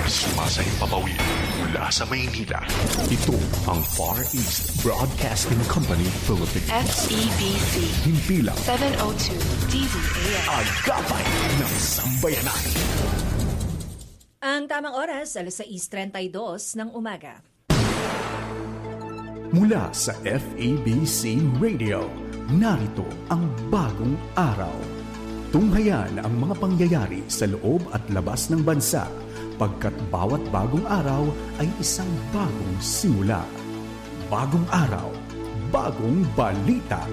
Sumasahimpapawid mula sa Maynila. Ito ang Far East Broadcasting Company Philippines. FEBC. Himpilang 702 DZAM. Agapay ng Sambayanan. Ang tamang oras, 6:32 ng umaga. Mula sa FEBC Radio, narito ang bagong araw. Tunghayan ang mga pangyayari sa loob at labas ng bansa, pagkat bawat bagong araw ay isang bagong simula. Bagong araw, bagong balita.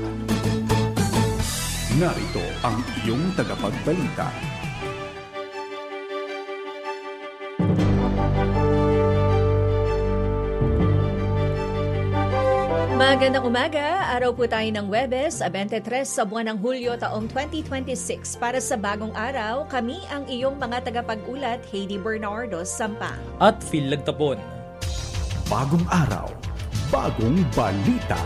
Narito ang iyong tagapagbalita. Magandang umaga, araw po tayo ng Huwebes, 23 sa buwan ng Hulyo taong 2026. Para sa bagong araw, kami ang iyong mga tagapag-ulat, Heidi Bernardo Sampang at Phil Lagtapon. Bagong araw, bagong balita.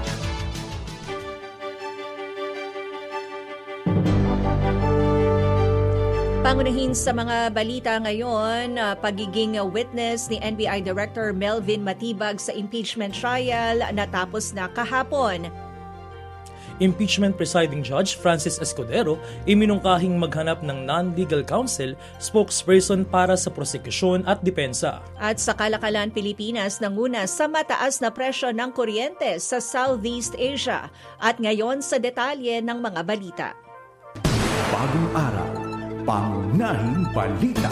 Pangunahin sa mga balita ngayon, pagiging witness ni NBI Director Melvin Matibag sa impeachment trial natapos na kahapon. Impeachment Presiding Judge Francis Escudero iminungkahing maghanap ng non-legal counsel, spokesperson para sa prosekusyon at depensa. At sa kalakalan, Pilipinas nanguna sa mataas na presyo ng kuryente sa Southeast Asia. At ngayon sa detalye ng mga balita. Bagong araw, pangunahing balita.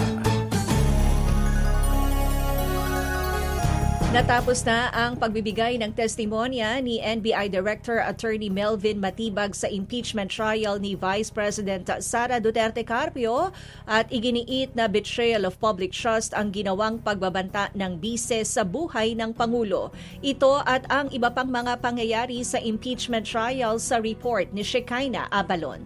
Natapos na ang pagbibigay ng testimonya ni NBI Director Attorney Melvin Matibag sa impeachment trial ni Vice President Sara Duterte Carpio at iginiit na betrayal of public trust ang ginawang pagbabanta ng bise sa buhay ng Pangulo. Ito at ang iba pang mga pangyayari sa impeachment trial sa report ni Shekinah Abalon.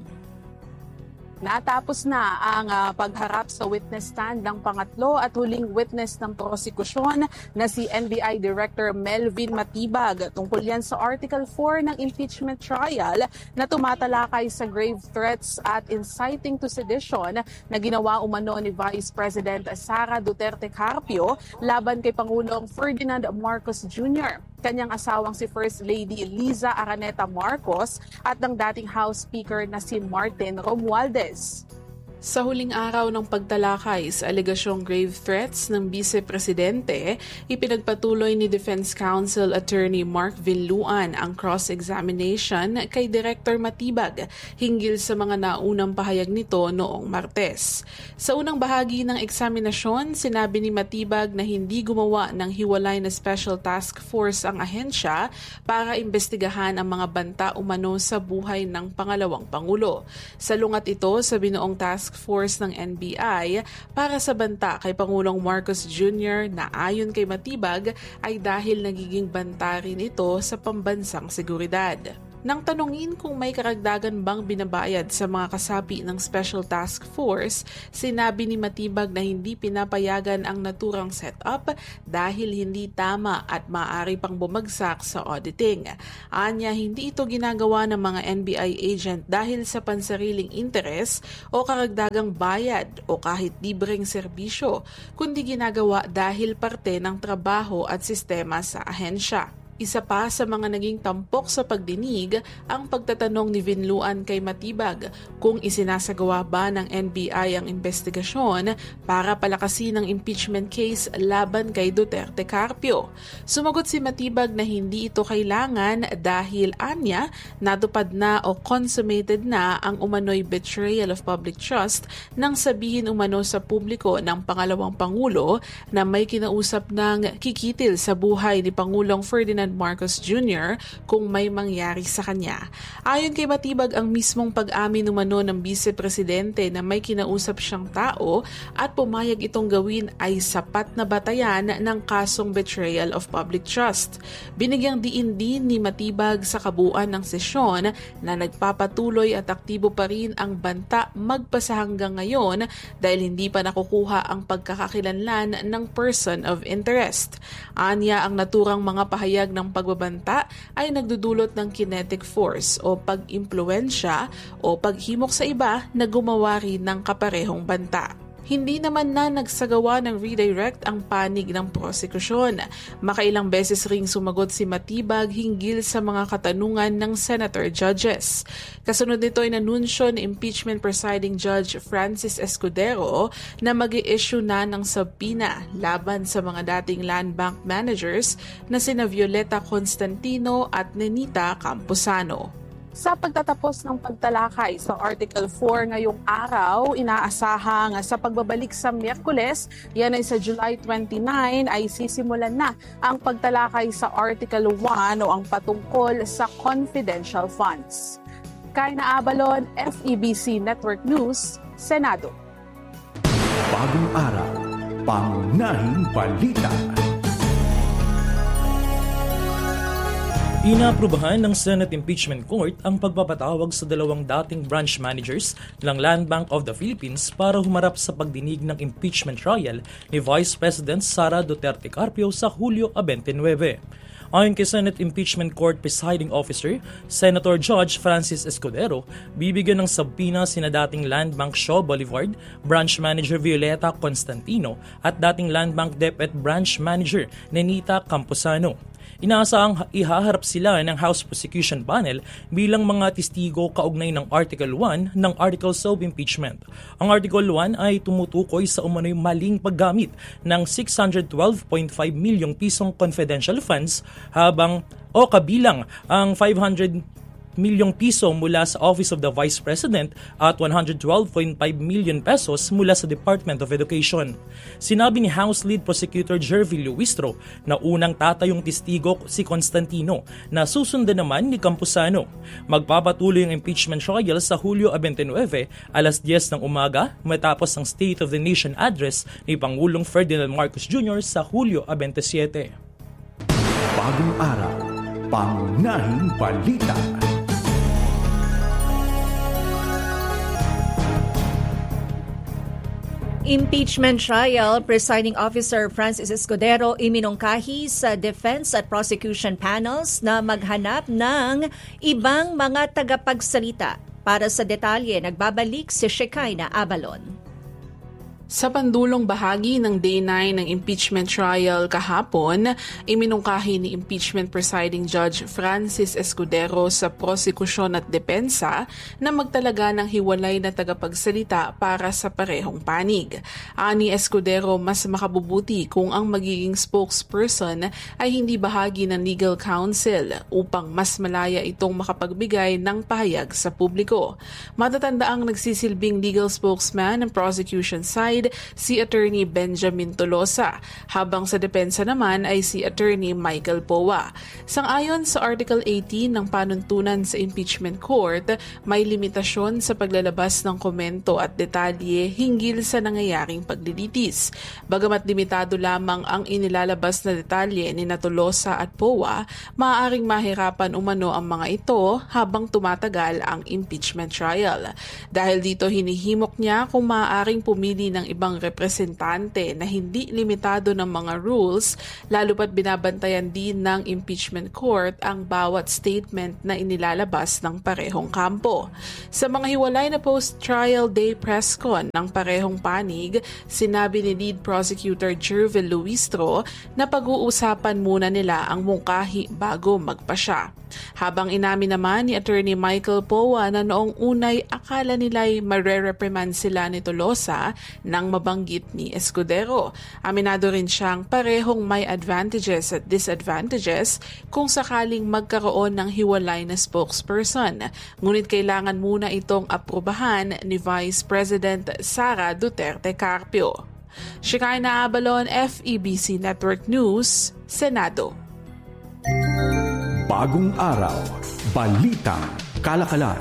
Natapos na ang pagharap sa witness stand ng pangatlo at huling witness ng prosekusyon na si NBI Director Melvin Matibag. Tungkol yan sa Article 4 ng impeachment trial na tumatalakay sa grave threats at inciting to sedition na ginawa umano ni Vice President Sara Duterte Carpio laban kay Pangulong Ferdinand Marcos Jr., kanyang asawang si First Lady Liza Araneta Marcos at ng dating House Speaker na si Martin Romualdez. Sa huling araw ng pagtalakay sa alegasyong grave threats ng Vice Presidente, ipinagpatuloy ni Defense Counsel Attorney Mark Villuan ang cross-examination kay Director Matibag hinggil sa mga naunang pahayag nito noong Martes. Sa unang bahagi ng eksaminasyon, sinabi ni Matibag na hindi gumawa ng hiwalay na Special Task Force ang ahensya para imbestigahan ang mga banta umano sa buhay ng pangalawang Pangulo. Salungat ito sa binuong task force ng NBI para sa banta kay Pangulong Marcos Jr. na ayon kay Matibag ay dahil nagiging banta rin ito sa pambansang seguridad. Nang tanungin kung may karagdagan bang binabayad sa mga kasapi ng Special Task Force, sinabi ni Matibag na hindi pinapayagan ang naturang setup dahil hindi tama at maaari pang bumagsak sa auditing. Anya, hindi ito ginagawa ng mga NBI agent dahil sa pansariling interes o karagdagang bayad o kahit libreng serbisyo, kundi ginagawa dahil parte ng trabaho at sistema sa ahensya. Isa pa sa mga naging tampok sa pagdinig ang pagtatanong ni Villuan kay Matibag kung isinasagawa ba ng NBI ang investigasyon para palakasin ang impeachment case laban kay Duterte Carpio. Sumagot si Matibag na hindi ito kailangan dahil anya natupad na o consummated na ang umano'y betrayal of public trust nang sabihin umano sa publiko ng pangalawang Pangulo na may kinausap ng kikitil sa buhay ni Pangulong Ferdinand Marcos Jr. kung may mangyari sa kanya. Ayon kay Matibag, ang mismong pag-amin umano ng Vice Presidente na may kinausap siyang tao at pumayag itong gawin ay sapat na batayan ng kasong betrayal of public trust. Binigyang diin din ni Matibag sa kabuuan ng sesyon na nagpapatuloy at aktibo pa rin ang banta magpasa hanggang ngayon dahil hindi pa nakukuha ang pagkakakilanlan ng person of interest. Anya, ang naturang mga pahayag ng pagbabanta ay nagdudulot ng kinetic force o pag-impluwensya o paghimok sa iba na gumawa rin ng kaparehong banta. hindi naman na nagsagawa ng redirect ang panig ng prosekusyon. Makailang beses ring sumagot si Matibag hinggil sa mga katanungan ng senator judges. Kasunod nito ay nanunsyo ni impeachment presiding judge Francis Escudero na mag-i-issue na ng subpoena laban sa mga dating land bank managers na sina Violeta Constantino at Nenita Campuzano. Sa pagtatapos ng pagtalakay sa Article 4 ngayong araw, inaasahang sa pagbabalik sa Miyerkules, yan ay sa July 29, ay sisimulan na ang pagtalakay sa Article 1 o ang patungkol sa confidential funds. Kaina Abalon, FEBC Network News, Senado. Bagong araw, pangunahing balita. Inaaprubahan ng Senate Impeachment Court ang pagpapatawag sa dalawang dating branch managers ng Land Bank of the Philippines para humarap sa pagdinig ng impeachment trial ni Vice President Sara Duterte Carpio sa Hulyo 29. Ayon kay Senate Impeachment Court Presiding Officer, Senator Judge Francis Escudero, bibigyan ng subpoena sina dating Land Bank Shaw Boulevard, Branch Manager Violeta Constantino at dating Land Bank DepEd Branch Manager Nenita Campuzano. Inaasahang ihaharap sila ng House Prosecution Panel bilang mga testigo kaugnay ng Article 1 ng Articles of Impeachment. Ang Article 1 ay tumutukoy sa umano'y maling paggamit ng 612.5 milyong pisong confidential funds kabilang ang 500 milyong piso mula sa Office of the Vice President at 112.5 million pesos mula sa Department of Education. Sinabi ni House Lead Prosecutor Jervy Luistro na unang tatayong testigo si Constantino na susundan naman ni Campuzano. Magpapatuloy ang impeachment trial sa Hulyo 29, alas 10 ng umaga matapos ang State of the Nation address ni Pangulong Ferdinand Marcos Jr. sa Hulyo 27. Bagong araw, pangunahing balita. Impeachment trial, Presiding Officer Francis Escudero iminungkahi sa defense at prosecution panels na maghanap ng ibang mga tagapagsalita. Para sa detalye, nagbabalik si Shekinah Abalon. Sa pandulong bahagi ng Day 9 ng impeachment trial kahapon, iminungkahi ni impeachment presiding judge Francis Escudero sa prosekusyon at depensa na magtalaga ng hiwalay na tagapagsalita para sa parehong panig. Ani Escudero, mas makabubuti kung ang magiging spokesperson ay hindi bahagi ng legal counsel upang mas malaya itong makapagbigay ng pahayag sa publiko. Matatandaang nagsisilbing legal spokesman ng prosecution side si Attorney Benjamin Tolosa, habang sa depensa naman ay si Attorney Michael Powa. Sang-ayon sa Article 18 ng panuntunan sa Impeachment Court, may limitasyon sa paglalabas ng komento at detalye hinggil sa nangyayaring paglilitis. Bagamat limitado lamang ang inilalabas na detalye ni Tolosa at Powa, maaaring mahirapan umano ang mga ito habang tumatagal ang impeachment trial. Dahil dito hinihimok niya kung maaaring pumili ng ibang representante na hindi limitado ng mga rules, lalo pat binabantayan din ng impeachment court ang bawat statement na inilalabas ng parehong kampo. Sa mga hiwalay na post-trial day press con ng parehong panig, sinabi ni Lead Prosecutor Jervy Luistro na pag-uusapan muna nila ang mungkahi bago magpasya. Habang inamin naman ni Attorney Michael Powa na noong unay akala nila'y marereprimand sila ni Tolosa nang mabanggit ni Escudero. Aminado rin siyang parehong may advantages at disadvantages kung sakaling magkaroon ng hiwalay na spokesperson. Ngunit kailangan muna itong aprubahan ni Vice President Sara Duterte Carpio. Shekinah Abalon, FEBC Network News, Senado. Bagong araw, balitang kalakalan.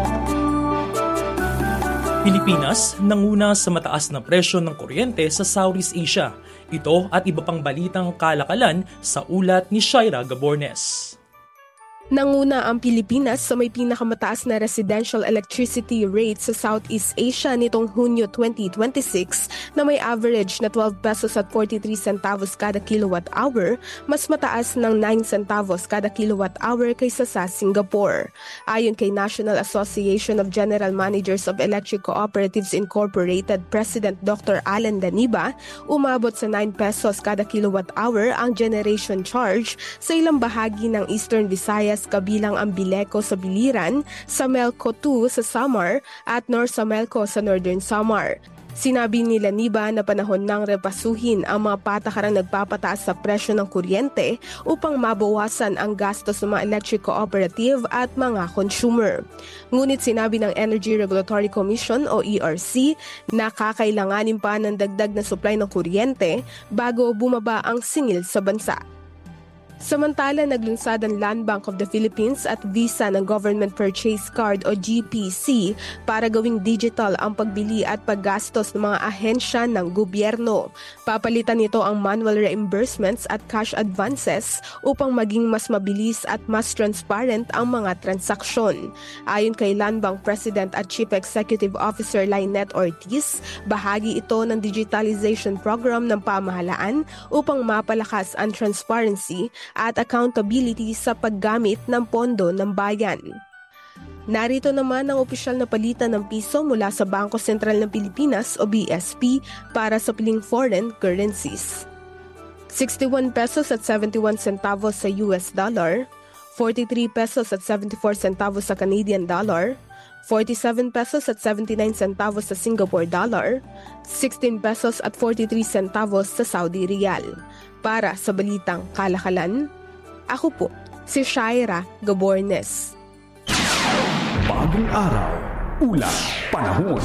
Pilipinas nanguna sa mataas na presyo ng kuryente sa Southeast Asia. Ito at iba pang balitang kalakalan sa ulat ni Shaira Gabornes. Nanguna ang Pilipinas sa may pinakamataas na residential electricity rate sa Southeast Asia nitong Hunyo 2026 na may average na 12 pesos at 43 centavos kada kilowatt hour, mas mataas ng 9 centavos kada kilowatt hour kaysa sa Singapore. Ayon kay National Association of General Managers of Electric Cooperatives Incorporated President Dr. Alan Daniba, umabot sa 9 pesos kada kilowatt hour ang generation charge sa ilang bahagi ng Eastern Visayas kabilang ang Bileco sa Biliran, Samelco 2 sa Samar at North Samelco sa Northern Samar. Sinabi ni Daniba na panahon nang repasuhin ang mga patakarang nagpapataas sa presyo ng kuryente upang mabawasan ang gastos ng mga electric cooperative at mga consumer. Ngunit sinabi ng Energy Regulatory Commission o ERC na kakailanganin pa ng dagdag na supply ng kuryente bago bumaba ang singil sa bansa. Samantala, naglunsad ang Land Bank of the Philippines at Visa ng Government Purchase Card o GPC para gawing digital ang pagbili at paggastos ng mga ahensya ng gobyerno. Papalitan nito ang manual reimbursements at cash advances upang maging mas mabilis at mas transparent ang mga transaksyon. Ayon kay Land Bank President at Chief Executive Officer Lynette Ortiz, bahagi ito ng digitalization program ng pamahalaan upang mapalakas ang transparency at accountability sa paggamit ng pondo ng bayan. Narito naman ang opisyal na palitan ng piso mula sa Bangko Sentral ng Pilipinas o BSP para sa piling foreign currencies. 61 pesos at 71 centavos sa US dollar, 43 pesos at 74 centavos sa Canadian dollar, 47 pesos at 79 centavos sa Singapore dollar, 16 pesos at 43 centavos sa Saudi Riyal. Para sa Balitang Kalakalan, ako po si Shaira Gabornes. Bagong araw, ulat, panahon.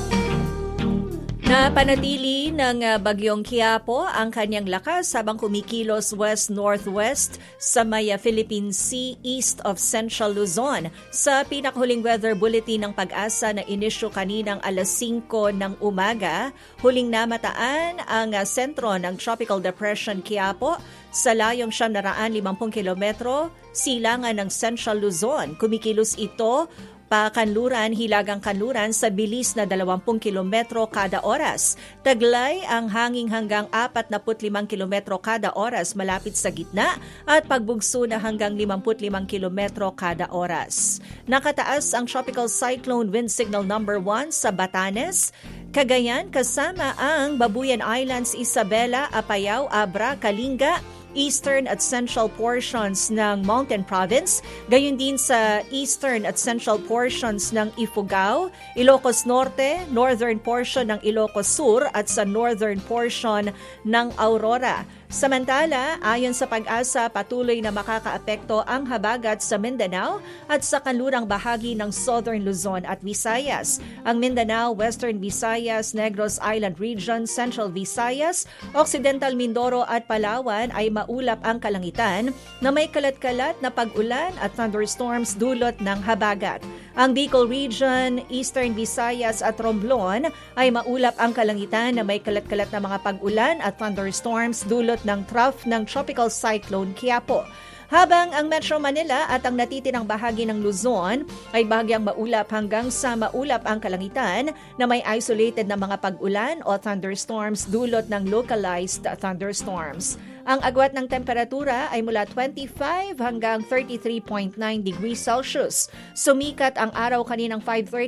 Napanatili ng Bagyong Quiapo ang kanyang lakas habang kumikilos west-northwest sa may Philippine Sea east of Central Luzon. Sa pinakahuling weather bulletin ng Pag-asa na inisyu kaninang alas 5 ng umaga, huling namataan ang sentro ng Tropical Depression Quiapo sa layong 750 kilometro silangan ng Central Luzon. Kumikilos ito pakanluran, hilagang kanluran sa bilis na 20 kilometro kada oras. Taglay ang hangin hanggang 45 kilometro kada oras malapit sa gitna at pagbugso na hanggang 55 kilometro kada oras. Nakataas ang Tropical Cyclone Wind Signal number 1 sa Batanes, Cagayan kasama ang Babuyan Islands, Isabela, Apayao, Abra, Kalinga, eastern at central portions ng Mountain Province, gayon din sa eastern at central portions ng Ifugao, Ilocos Norte, northern portion ng Ilocos Sur at sa northern portion ng Aurora. Samantala, ayon sa Pag-asa, patuloy na makakaapekto ang habagat sa Mindanao at sa kanlurang bahagi ng Southern Luzon at Visayas. Ang Mindanao, Western Visayas, Negros Island Region, Central Visayas, Occidental Mindoro at Palawan ay maulap ang kalangitan na may kalat-kalat na pag-ulan at thunderstorms dulot ng habagat. Ang Bicol Region, Eastern Visayas at Romblon ay maulap ang kalangitan na may kalat-kalat na mga pag-ulan at thunderstorms dulot ng trough ng Tropical Cyclone Quiapo. Habang ang Metro Manila at ang natitirang bahagi ng Luzon ay bahagyang maulap hanggang sa maulap ang kalangitan na may isolated na mga pag-ulan o thunderstorms dulot ng localized thunderstorms. Ang agwat ng temperatura ay mula 25 hanggang 33.9 degrees Celsius. Sumikat ang araw kaninang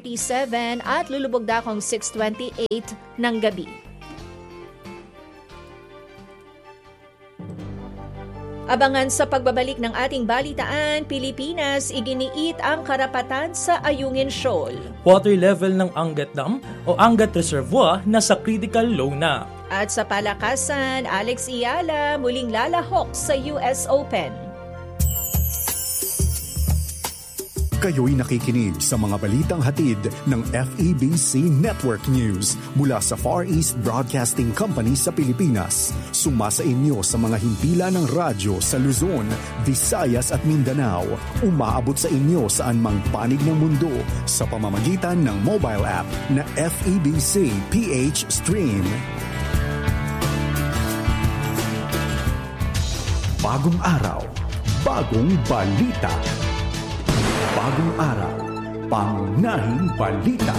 5:37 at lulubog dakong 6:28 ng gabi. Abangan sa pagbabalik ng ating balitaan, Pilipinas iginiit ang karapatan sa Ayungin Shoal. Water level ng Angat Dam o Angat Reservoir nasa critical low na. At sa palakasan, Alex Iala muling lalahok sa US Open. Kayo'y nakikinig sa mga balitang hatid ng FEBC Network News mula sa Far East Broadcasting Company sa Pilipinas. Sumasa inyo sa mga himpilan ng radyo sa Luzon, Visayas at Mindanao. Umaabot sa inyo saan mang panig ng mundo sa pamamagitan ng mobile app na FEBC PH Stream. Bagong araw, bagong balita. Bagong araw, pangunahing balita.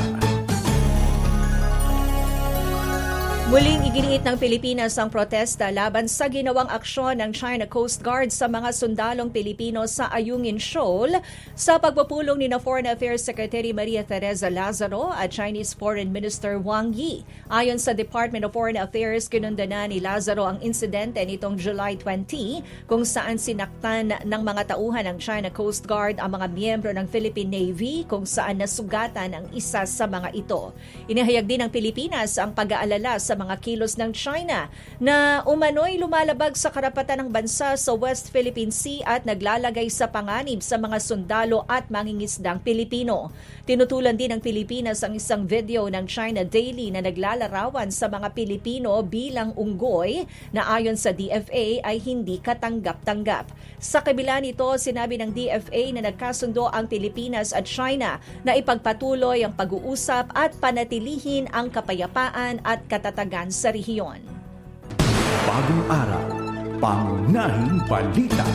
Muling iginiit ng Pilipinas ang protesta laban sa ginawang aksyon ng China Coast Guard sa mga sundalong Pilipino sa Ayungin Shoal sa pagpupulong ni Foreign Affairs Secretary Maria Teresa Lazaro at Chinese Foreign Minister Wang Yi. Ayon sa Department of Foreign Affairs, kinundana ni Lazaro ang insidente nitong July 20 kung saan sinaktan ng mga tauhan ng China Coast Guard ang mga miyembro ng Philippine Navy kung saan nasugatan ang isa sa mga ito. Inihayag din ng Pilipinas ang pag-aalala sa mga kilos ng China na umano'y lumalabag sa karapatan ng bansa sa West Philippine Sea at naglalagay sa panganib sa mga sundalo at mangingisdang Pilipino. Tinutulan din ng Pilipinas ang isang video ng China Daily na naglalarawan sa mga Pilipino bilang unggoy na ayon sa DFA ay hindi katanggap-tanggap. Sa kabila nito, sinabi ng DFA na nagkasundo ang Pilipinas at China na ipagpatuloy ang pag-uusap at panatilihin ang kapayapaan at katatagan sa rehiyon. Bagong araw, pangunahing balita.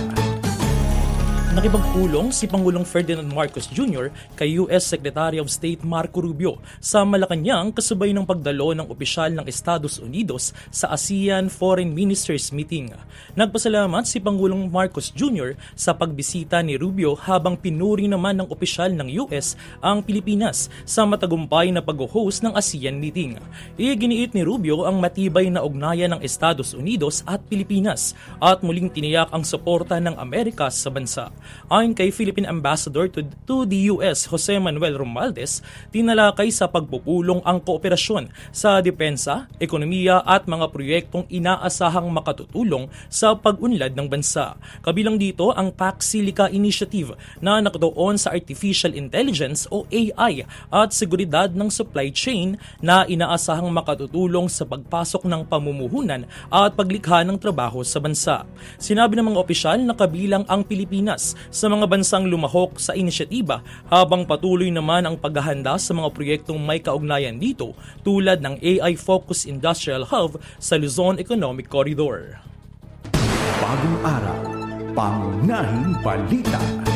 Nakipagpulong si Pangulong Ferdinand Marcos Jr. kay U.S. Secretary of State Marco Rubio sa Malacanang kasabay ng pagdalo ng opisyal ng Estados Unidos sa ASEAN Foreign Ministers Meeting. Nagpasalamat si Pangulong Marcos Jr. sa pagbisita ni Rubio habang pinuri naman ng opisyal ng U.S. ang Pilipinas sa matagumpay na pag-host ng ASEAN meeting. Iginiit ni Rubio ang matibay na ugnayan ng Estados Unidos at Pilipinas at muling tiniyak ang suporta ng Amerika sa bansa. Ayon kay Philippine Ambassador to the U.S. Jose Manuel Romualdez, tinalakay sa pagpupulong ang kooperasyon sa depensa, ekonomiya at mga proyektong inaasahang makatutulong sa pag-unlad ng bansa. Kabilang dito ang PAC-SILICA Initiative na nakatuon sa Artificial Intelligence o AI at seguridad ng supply chain na inaasahang makatutulong sa pagpasok ng pamumuhunan at paglikha ng trabaho sa bansa. Sinabi ng mga opisyal na kabilang ang Pilipinas sa mga bansang lumahok sa inisyatiba habang patuloy naman ang paghahanda sa mga proyektong may kaugnayan dito tulad ng AI-focused Industrial Hub sa Luzon Economic Corridor. Bagong araw, pangunahing balita.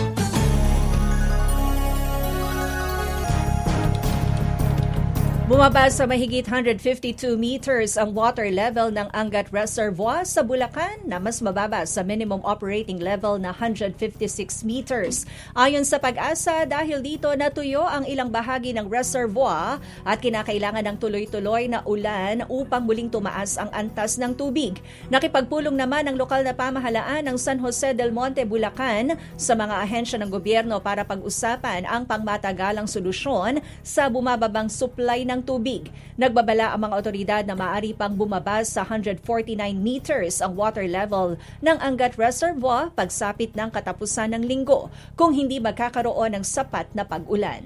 Bumaba sa mahigit 152 meters ang water level ng Angat Reservoir sa Bulacan na mas mababa sa minimum operating level na 156 meters. Ayon sa Pag-asa, dahil dito natuyo ang ilang bahagi ng reservoir at kinakailangan ng tuloy-tuloy na ulan upang muling tumaas ang antas ng tubig. Nakipagpulong naman ang lokal na pamahalaan ng San Jose del Monte, Bulacan sa mga ahensya ng gobyerno para pag-usapan ang pangmatagalang solusyon sa bumababang supply ng tubig. Nagbabala ang mga otoridad na maaari pang bumaba sa 149 meters ang water level ng Angat Reservoir pagsapit ng katapusan ng linggo kung hindi magkakaroon ng sapat na pag-ulan.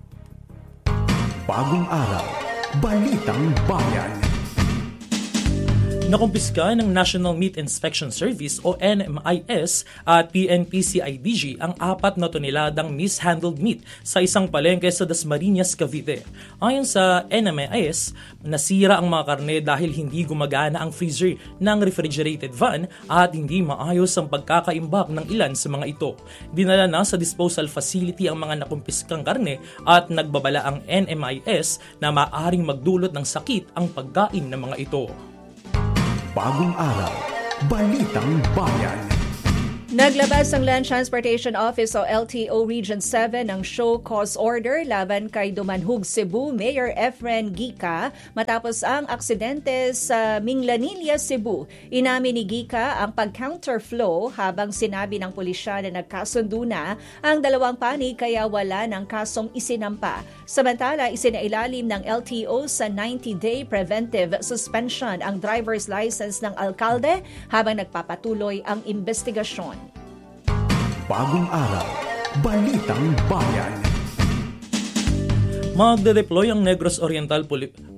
Bagong araw, balitang bayan. Nakumpiska ng National Meat Inspection Service o NMIS at PNP-CIDG ang 4 na toneladang mishandled meat sa isang palengke sa Dasmariñas, Cavite. Ayon sa NMIS, nasira ang mga karne dahil hindi gumagana ang freezer ng refrigerated van at hindi maayos ang pagkakaimbak ng ilan sa mga ito. Dinala na sa disposal facility ang mga nakumpiskang karne at nagbabala ang NMIS na maaaring magdulot ng sakit ang pagkain ng mga ito. Bagong araw, balitang bayan. Naglabas ang Land Transportation Office o LTO Region 7 ng show cause order laban kay Dumanhog, Cebu Mayor Efren Gica matapos ang aksidente sa Minglanilla, Cebu. Inamin ni Gica ang pag-counterflow habang sinabi ng pulisya na nagkasundo na ang dalawang panig kaya wala ng kasong isinampa. Samantala, isinailalim ng LTO sa 90-day preventive suspension ang driver's license ng alkalde habang nagpapatuloy ang investigasyon. Bagong araw, balitang bayan. Magde-deploy ang Negros Oriental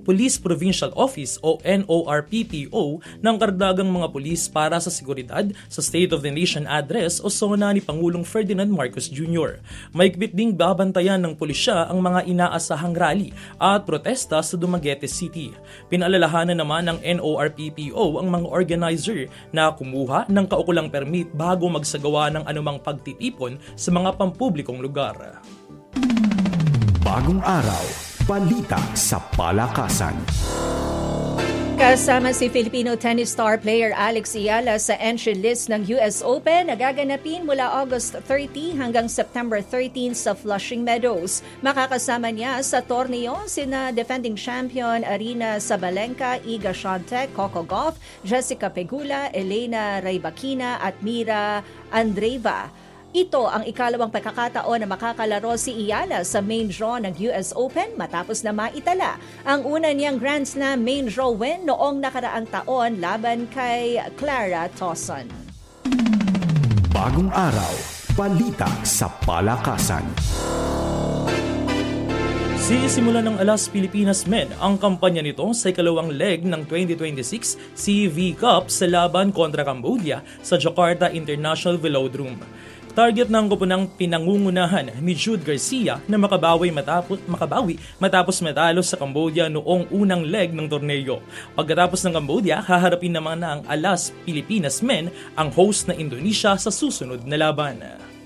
Police Provincial Office o NORPPO ng karagdagang mga pulis para sa seguridad sa State of the Nation Address o SONA ni Pangulong Ferdinand Marcos Jr. Maigpit ding babantayan ng pulisya ang mga inaasahang rally at protesta sa Dumaguete City. Pinaalalahanan naman ng NORPPO ang mga organizer na kumuha ng kaukulang permit bago magsagawa ng anumang pagtitipon sa mga pampublikong lugar. Bagong araw, balita sa palakasan. Kasama si Filipino tennis star player Alex Ayala sa entry list ng US Open na gaganapin mula August 30 hanggang September 13 sa Flushing Meadows. Makakasama niya sa torneo sina defending champion Arina Sabalenka, Iga Swiatek, Coco Gauff, Jessica Pegula, Elena Rybakina at Mira Andreeva. Ito ang ikalawang pagkakataon na makakalaro si Ayala sa main draw ng US Open matapos na maitala ang una niyang Grand Slam main draw win noong nakaraang taon laban kay Clara Tauson. Bagong araw, balita sa palakasan. Sisimula ng Alas Pilipinas Men ang kampanya nito sa ikalawang leg ng 2026 CV Cup sa laban kontra Cambodia sa Jakarta International Velodrome. Target ng koponang pinangungunahan ni Jude Garcia na makabawi matapos matalo sa Cambodia noong unang leg ng torneo. Pagkatapos ng Cambodia, haharapin naman ng Alas Pilipinas Men ang host na Indonesia sa susunod na laban.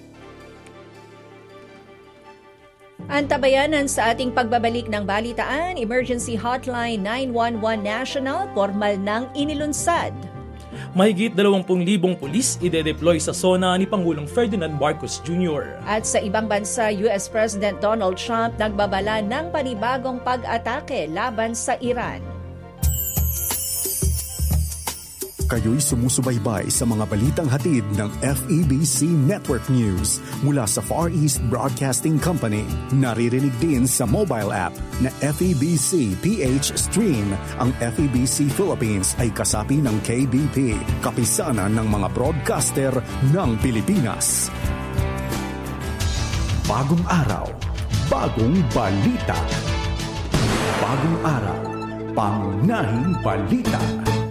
Antabayanan sa ating pagbabalik ng balitaan, Emergency Hotline 911 National formal nang inilunsad. Mahigit 20,000 pulis ide-deploy sa SONA ni Pangulong Ferdinand Marcos Jr. At sa ibang bansa, US President Donald Trump nagbabala ng panibagong pag-atake laban sa Iran. Kayo'y sumusubaybay sa mga balitang hatid ng FEBC Network News mula sa Far East Broadcasting Company. Naririnig din sa mobile app na FEBC PH Stream. Ang FEBC Philippines ay kasapi ng KBP, kapisanan ng mga broadcaster ng Pilipinas. Bagong araw, bagong balita. Bagong araw, pangunahing balita.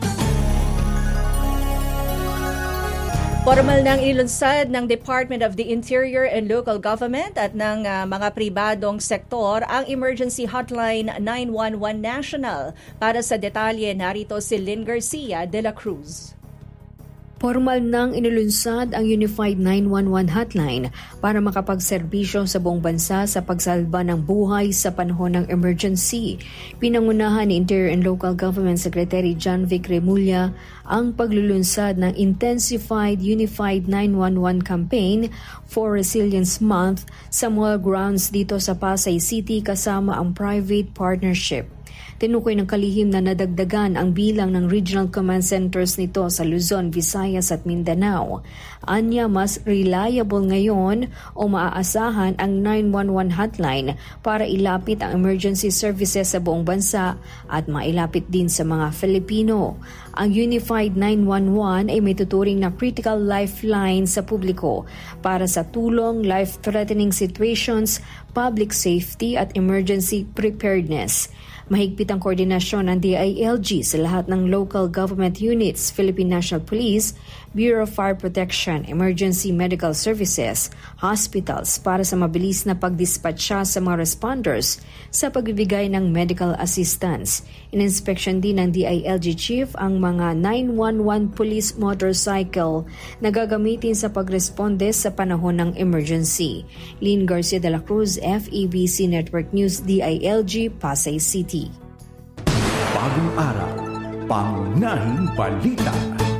Formal nang ilunsad ng Department of the Interior and Local Government at ng mga pribadong sektor ang Emergency Hotline 911 National. Para sa detalye, narito si Lynn Garcia de la Cruz. Formal nang inilunsad ang Unified 911 Hotline para makapagserbisyo sa buong bansa sa pagsalba ng buhay sa panahon ng emergency. Pinangunahan ni Interior and Local Government Secretary John Vic Remulla ang paglulunsad ng Intensified Unified 911 Campaign for Resilience Month sa mall grounds dito sa Pasay City kasama ang private partnership. Tinukoy ng kalihim na nadagdagan ang bilang ng regional command centers nito sa Luzon, Visayas at Mindanao. Anya, mas reliable ngayon o maaasahan ang 911 hotline para ilapit ang emergency services sa buong bansa at mailapit din sa mga Filipino. Ang Unified 911 ay may tuturing na critical lifeline sa publiko para sa tulong, life-threatening situations, public safety at emergency preparedness. Mahigpit ang koordinasyon ng DILG sa lahat ng local government units, Philippine National Police, Bureau of Fire Protection, Emergency Medical Services, hospitals para sa mabilis na pagdispatcha sa mga responders sa pagbibigay ng medical assistance. In-inspection din ng DILG Chief ang mga 911 police motorcycle na gagamitin sa pagresponde sa panahon ng emergency. Lynn Garcia de la Cruz, FEBC Network News, DILG, Pasay City. Bagong araw, pangunahing balita.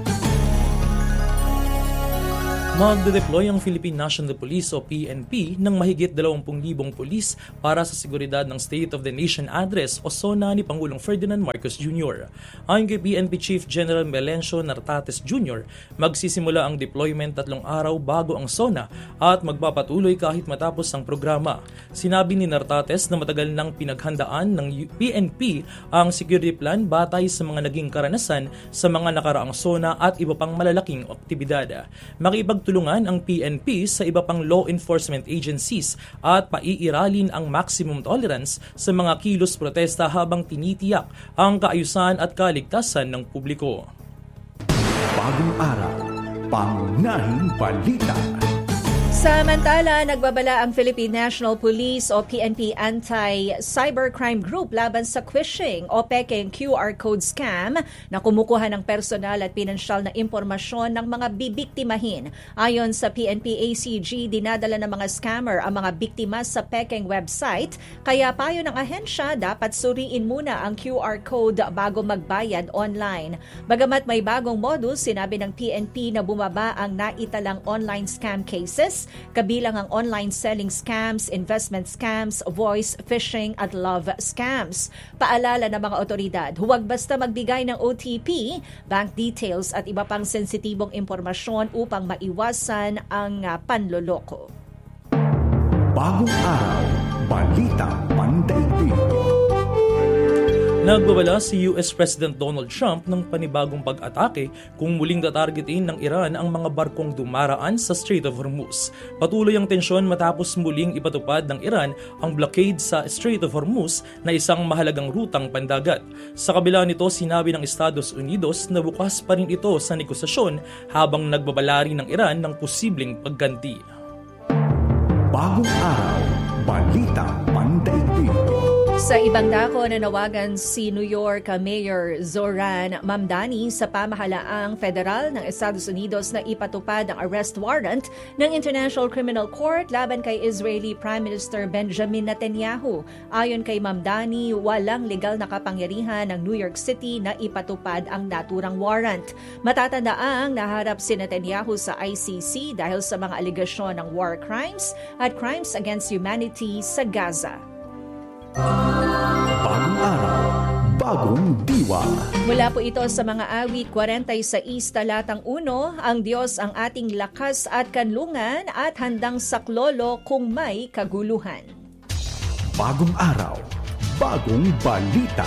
Magde-deploy ang Philippine National Police o PNP ng mahigit 20,000 pulis para sa seguridad ng State of the Nation Address o SONA ni Pangulong Ferdinand Marcos Jr. Ayon kay PNP Chief General Melencio Nartates Jr., magsisimula ang deployment 3 araw bago ang SONA at magpapatuloy kahit matapos ang programa. Sinabi ni Nartates na matagal nang pinaghandaan ng PNP ang security plan batay sa mga naging karanasan sa mga nakaraang SONA at iba pang malalaking aktibidad. makikipagtulungan ang PNP sa iba pang law enforcement agencies at paiiralin ang maximum tolerance sa mga kilos protesta habang tinitiyak ang kaayusan at kaligtasan ng publiko. Bagong araw, pangunahing balita. Samantala, nagbabala ang Philippine National Police o PNP Anti-Cybercrime Group laban sa phishing o peking QR code scam na kumukuha ng personal at pinansyal na impormasyon ng mga bibiktimahin. Ayon sa PNP ACG, dinadala ng mga scammer ang mga biktima sa peking website, kaya payo ng ahensya dapat suriin muna ang QR code bago magbayad online. Bagamat may bagong modus, sinabi ng PNP na bumaba ang naitalang online scam cases, kabilang ang online selling scams, investment scams, voice phishing at love scams. Paalala ng mga otoridad, huwag basta magbigay ng OTP, bank details at iba pang sensitibong impormasyon upang maiwasan ang panloloko. Bagong araw, balita pandaigdig. Nagbabala si US President Donald Trump ng panibagong pag-atake kung muling tatargetin ng Iran ang mga barkong dumaraan sa Strait of Hormuz. Patuloy ang tensyon matapos muling ipatupad ng Iran ang blockade sa Strait of Hormuz na isang mahalagang rutang pandagat. Sa kabila nito, sinabi ng Estados Unidos na bukas pa rin ito sa negosasyon habang nagbabalari ng Iran ng posibleng pagganti. Bagong araw, balita pandaigdig. Sa ibang dako, nanawagan si New York Mayor Zoran Mamdani sa pamahalaang federal ng Estados Unidos na ipatupad ang arrest warrant ng International Criminal Court laban kay Israeli Prime Minister Benjamin Netanyahu. Ayon kay Mamdani, walang legal na kapangyarihan ng New York City na ipatupad ang naturang warrant. Matatandaang naharap si Netanyahu sa ICC dahil sa mga alegasyon ng war crimes at crimes against humanity sa Gaza. Bagong araw, bagong diwa. Mula po ito sa mga awit 46 talatang 1, ang Diyos ang ating lakas at kanlungan at handang saklolo kung may kaguluhan. Bagong araw, bagong balita.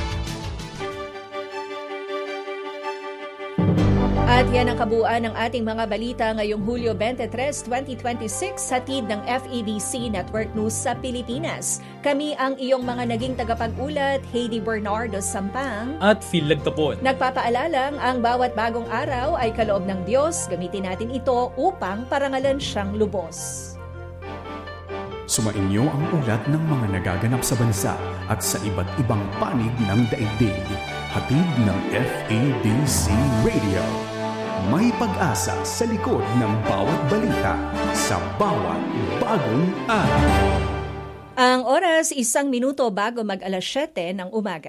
At yan ang kabuuan ng ating mga balita ngayong Hulyo 23, 2026, hatid ng FEBC Network News sa Pilipinas. Kami ang iyong mga naging tagapag-ulat, Heidi Bernardo Sampang at Phil Lagtapon. Nagpapaalalang ang bawat bagong araw ay kaloob ng Diyos. Gamitin natin ito upang parangalan siyang lubos. Sumainyo ang ulat ng mga nagaganap sa bansa at sa iba't ibang panig ng daigdig. Hatid ng FEBC Radio. May pag-asa sa likod ng bawat balita sa bawat bagong araw. Ang oras 1 minuto bago mag-alas 7 ng umaga.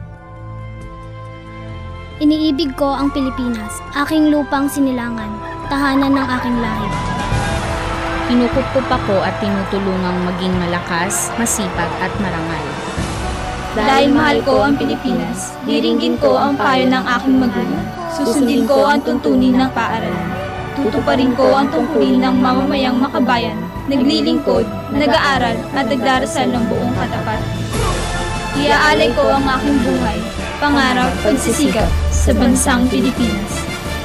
Iniibig ko ang Pilipinas, aking lupang sinilangan, tahanan ng aking lahi. Kinukupkup ako at tinutulungang maging malakas, masipag at marangal. Dahil mahal ko ang Pilipinas, diringgin ko ang payo ng aking magulang. Susundin ko ang tuntunin ng paaralan. Tutuparin ko ang tungkulin ng mamamayang makabayan, naglilingkod, nag-aaral at nagdarasal ng buong katapatan. Iaalay ko ang aking buhay, pangarap, pagsisikap sa bansang Pilipinas.